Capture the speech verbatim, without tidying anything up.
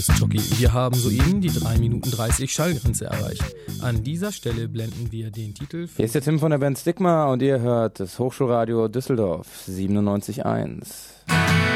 Jockey. Wir haben soeben die drei Minuten dreißig Schallgrenze erreicht. An dieser Stelle blenden wir den Titel... Hier ist der Tim von der Band Stigma und ihr hört das Hochschulradio Düsseldorf siebenundneunzig Komma eins.